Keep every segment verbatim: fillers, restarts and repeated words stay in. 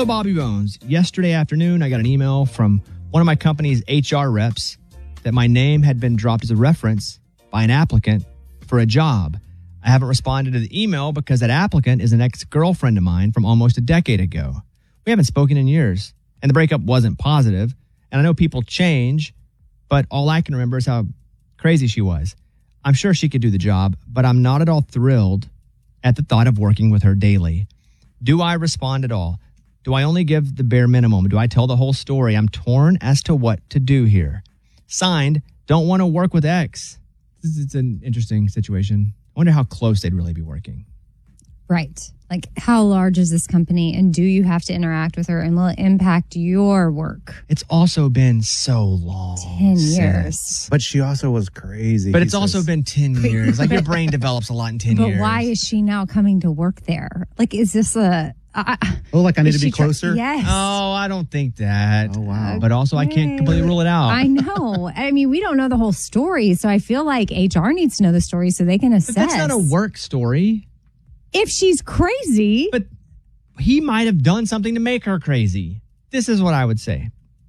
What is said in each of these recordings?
Hello, Bobby Bones. Yesterday afternoon, I got an email from one of my company's H R reps that my name had been dropped as a reference by an applicant for a job. I haven't responded to the email because that applicant is an ex-girlfriend of mine from almost a decade ago. We haven't spoken in years, and the breakup wasn't positive. And I know people change, but all I can remember is how crazy she was. I'm sure she could do the job, but I'm not at all thrilled at the thought of working with her daily. Do I respond at all? Do I only give the bare minimum? Do I tell the whole story? I'm torn as to what to do here. Signed, don't want to work with X. This is an interesting situation. I wonder how close they'd really be working. Right. Like, how large is this company, and do you have to interact with her, and will it impact your work? It's also been so long. Ten years. Since. But she also was crazy. But it's says. also been ten years. Like, your brain develops a lot in ten but years. But why is she now coming to work there? Like, is this a... I, oh, like I need to be closer? Try, yes. Oh, I don't think that. Oh, wow. But also, I can't completely rule it out. I know. I mean, we don't know the whole story, so I feel like H R needs to know the story so they can assess. But that's not a work story. If she's crazy. But he might have done something to make her crazy. This is what I would say.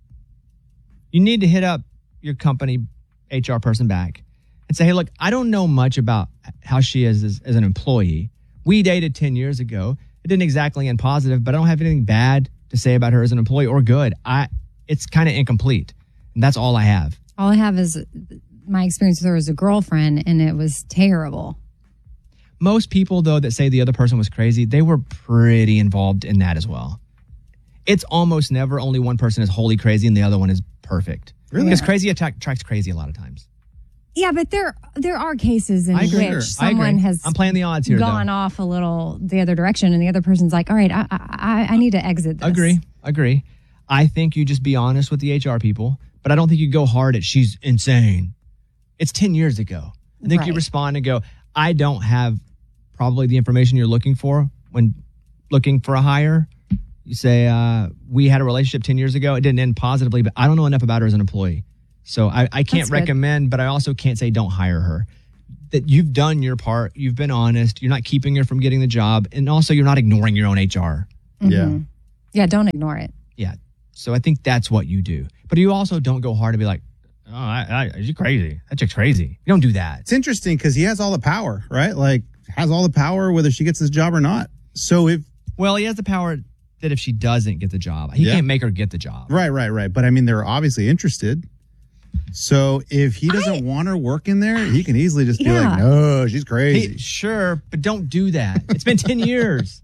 You need to hit up your company H R person back and say, hey, look, I don't know much about how she is as, as an employee. We dated ten years ago. It didn't exactly end positive, but I don't have anything bad to say about her as an employee or good. I, it's kind of incomplete. And that's all I have. All I have is my experience with her as a girlfriend, and it was terrible. Most people, though, that say the other person was crazy, they were pretty involved in that as well. It's almost never only one person is wholly crazy and the other one is perfect. Really? Because crazy attack, attracts crazy a lot of times. Yeah, but there there are cases in I agree. which I someone agree. has I'm playing the odds here, gone though. off a little the other direction, and the other person's like, all right, I, I, I need to exit this. Agree. Agree. I think you just be honest with the H R people, but I don't think you go hard at she's insane. It's ten years ago. I think Right. you respond and go, I don't have probably the information you're looking for when looking for a hire. You say, uh, we had a relationship ten years ago. It didn't end positively, but I don't know enough about her as an employee. So I, I can't That's recommend, but I also can't say don't hire her. That you've done your part. You've been honest. You're not keeping her from getting the job. And also you're not ignoring your own H R. Mm-hmm. Yeah. Yeah, don't ignore it. Yeah. So I think that's what you do. But you also don't go hard to be like, oh, I, I, you're crazy. That chick's crazy. You don't do that. It's interesting because he has all the power, right? Like, has all the power whether she gets this job or not. So if... Well, he has the power that if she doesn't get the job, he Yeah. can't make her get the job. Right, right, right. But I mean, they're obviously interested. So if he doesn't I, want her working there, he can easily just be yeah. like, no, she's crazy. Hey, sure, but don't do that. It's been ten years.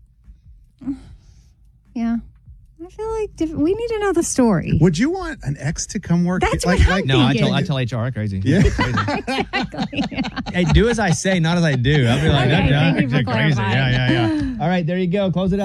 Yeah. I feel like diff- we need to know the story. Would you want an ex to come work? That's like, what I'm like, No, I thinking. tell I tell H R crazy. Yeah. Crazy. Exactly. Yeah. Hey, do as I say, not as I do. I'll be like, Okay, that thank you for crazy. clarifying. Yeah, yeah, yeah. All right, there you go. Close it up.